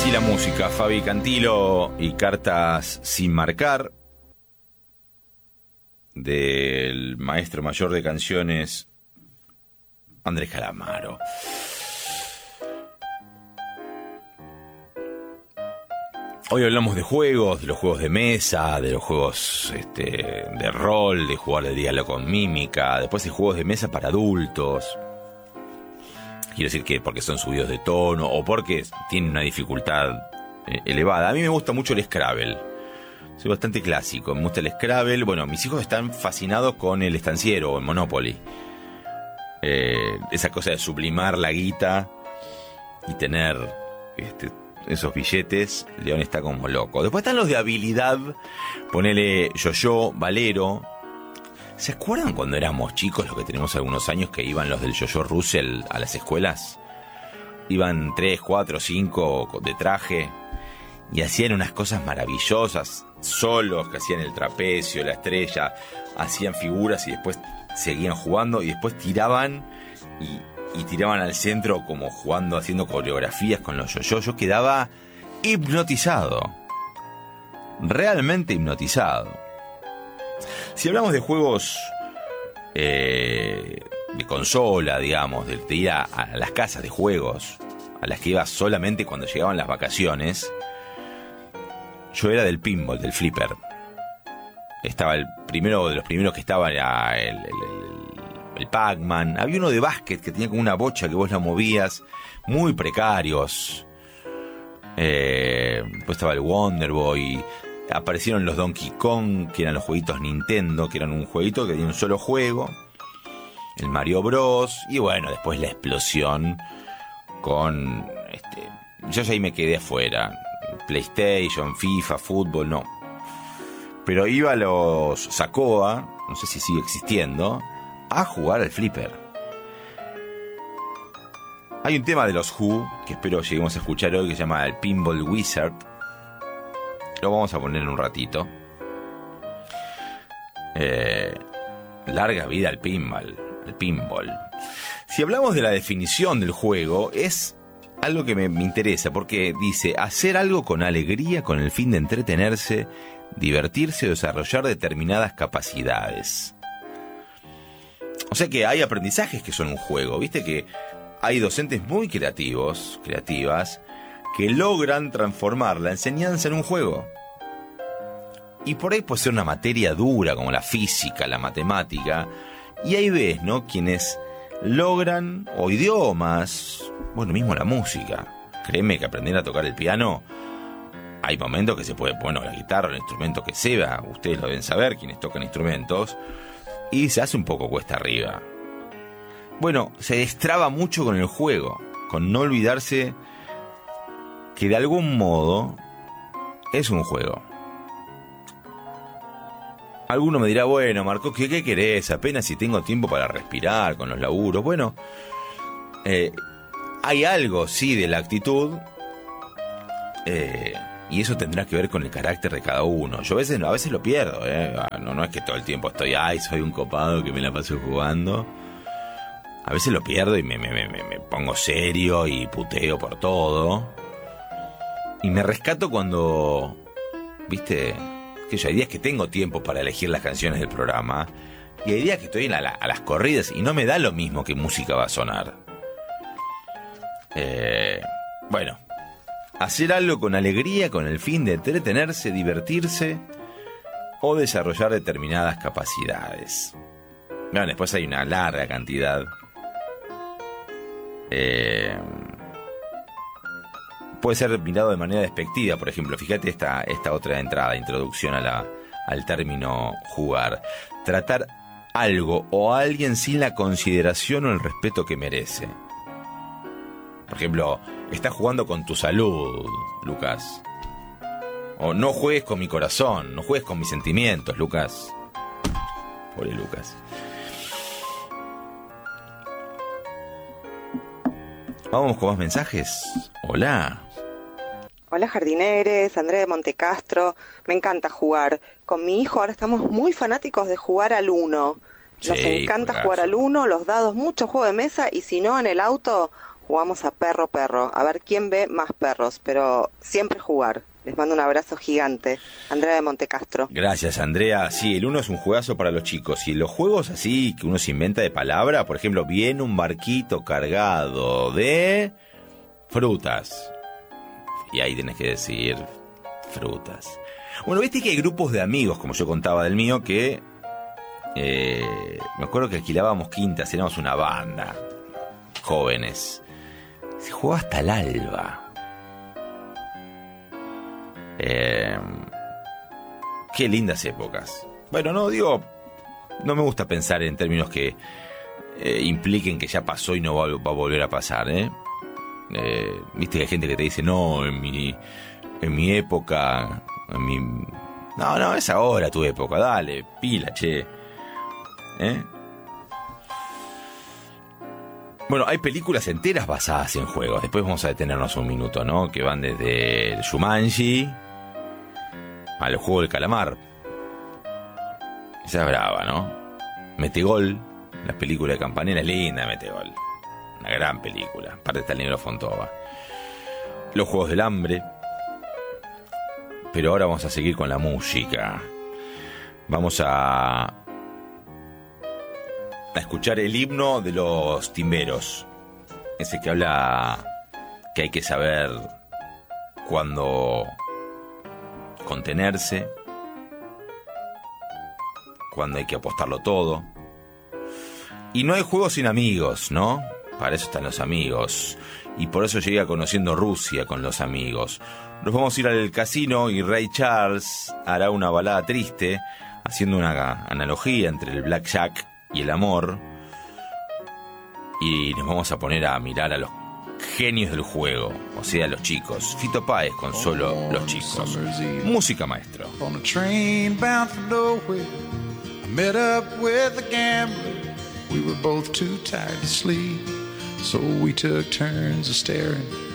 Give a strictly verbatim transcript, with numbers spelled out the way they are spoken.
Así la música, Fabi Cantilo y Cartas sin marcar, del maestro mayor de canciones Andrés Calamaro. Hoy hablamos de juegos, de los juegos de mesa, de los juegos este, de rol, de jugar de diálogo con mímica, después de juegos de mesa para adultos. Quiero decir que porque son subidos de tono o porque tienen una dificultad eh, elevada. A mí me gusta mucho el Scrabble. Soy bastante clásico. Me gusta el Scrabble. Bueno, mis hijos están fascinados con el estanciero o el Monopoly. Eh, esa cosa de sublimar la guita y tener este, esos billetes. León está como loco. Después están los de habilidad. Ponele yo-yo, Valero. ¿Se acuerdan cuando éramos chicos, los que tenemos algunos años, que iban los del yo-yo Russell a las escuelas? Iban tres, cuatro, cinco de traje y hacían unas cosas maravillosas, solos, que hacían el trapecio, la estrella, hacían figuras y después seguían jugando y después tiraban y, y tiraban al centro como jugando, haciendo coreografías con los yo-yo. Yo quedaba hipnotizado, realmente hipnotizado. Si hablamos de juegos eh, de consola, digamos, de, de ir a, a las casas de juegos, a las que iba solamente cuando llegaban las vacaciones, yo era del pinball, del flipper. Estaba el primero de los primeros que estaba era el, el, el, el Pac-Man. Había uno de básquet que tenía como una bocha que vos la movías, muy precarios. Eh, después estaba el Wonder Boy. Aparecieron los Donkey Kong, que eran los jueguitos Nintendo, que eran un jueguito que tenía un solo juego. El Mario Bros. Y bueno, después la explosión con... este, yo ya ahí me quedé afuera. PlayStation, FIFA, fútbol, no. Pero iba a los Sacoa, no sé si sigue existiendo, a jugar al flipper. Hay un tema de los Who, que espero lleguemos a escuchar hoy, que se llama el Pinball Wizard. Lo vamos a poner en un ratito. Eh, larga vida al pinball, al pinball. Si hablamos de la definición del juego, es algo que me, me interesa, porque dice, hacer algo con alegría con el fin de entretenerse, divertirse o desarrollar determinadas capacidades. O sea que hay aprendizajes que son un juego. Viste que hay docentes muy creativos, creativas, que logran transformar la enseñanza en un juego. Y por ahí puede ser una materia dura como la física, la matemática. Y ahí ves, ¿no? Quienes logran, o idiomas, bueno, mismo la música. Créeme que aprender a tocar el piano, hay momentos que se puede, bueno, la guitarra, el instrumento que sea, ustedes lo deben saber, quienes tocan instrumentos, y se hace un poco cuesta arriba. Bueno, se destraba mucho con el juego, con no olvidarse que de algún modo es un juego. Alguno me dirá, bueno, Marco, ¿qué, qué querés? Apenas si tengo tiempo para respirar con los laburos. Bueno, eh, hay algo, sí, de la actitud, eh, y eso tendrá que ver con el carácter de cada uno. Yo a veces, a veces lo pierdo, eh. no, no es que todo el tiempo estoy, ay, soy un copado que me la paso jugando. A veces lo pierdo y me, me, me, me pongo serio y puteo por todo. Y me rescato cuando, viste, que yo hay días que tengo tiempo para elegir las canciones del programa y hay días que estoy a, la, a las corridas y no me da lo mismo que música va a sonar. Eh, bueno, hacer algo con alegría con el fin de entretenerse, divertirse o desarrollar determinadas capacidades. Bueno, después hay una larga cantidad. Eh... Puede ser mirado de manera despectiva, por ejemplo, fíjate esta, esta otra entrada, introducción a la, al término jugar. Tratar algo o a alguien sin la consideración o el respeto que merece. Por ejemplo, estás jugando con tu salud, Lucas. O no juegues con mi corazón, no juegues con mis sentimientos, Lucas. Pobre Lucas. Vamos con más mensajes. Hola. Hola jardineres, Andrea de Montecastro. Me encanta jugar. Con mi hijo ahora estamos muy fanáticos de jugar al uno. Nos Sí, encanta juegazo. jugar al uno, los dados, mucho juego de mesa y si no en el auto jugamos a perro perro, a ver quién ve más perros, pero siempre jugar. Les mando un abrazo gigante. Andrea de Montecastro. Gracias, Andrea. Sí, el uno es un juegazo para los chicos. Y los juegos así que uno se inventa de palabra, por ejemplo, viene un barquito cargado de frutas. Y ahí tenés que decir frutas. Bueno, viste que hay grupos de amigos, como yo contaba del mío, que... Eh, me acuerdo que alquilábamos quintas, éramos una banda. Jóvenes. Se jugaba hasta el alba. Eh, qué lindas épocas. Bueno, no digo, no me gusta pensar en términos que eh, impliquen que ya pasó y no va, va a volver a pasar, ¿eh? Eh, viste que hay gente que te dice, no, en mi, en mi época, en mi... No, no, es ahora tu época, dale, pila, che. ¿Eh? Bueno, hay películas enteras basadas en juegos. Después vamos a detenernos un minuto, ¿no? Que van desde el Jumanji al juego del calamar. Esa es brava, ¿no? Metegol, la película de Campanella es linda, Metegol. Una gran película. Aparte está el negro Fontova. Los juegos del hambre. Pero ahora vamos a seguir con la música. Vamos a... a escuchar el himno de los timberos. Ese que habla que hay que saber cuándo contenerse, cuándo hay que apostarlo todo. Y no hay juegos sin amigos, ¿no? Para eso están los amigos. Y por eso llegué conociendo Rusia con los amigos. Nos vamos a ir al casino y Ray Charles hará una balada triste, haciendo una analogía entre el blackjack y el amor. Y nos vamos a poner a mirar a los genios del juego, o sea, los chicos. Fito Páez con Solo los Chicos. Música, maestro. On a train bound for nowhere, I met up with a gambler. We were both too tired to sleep, so we took turns of staring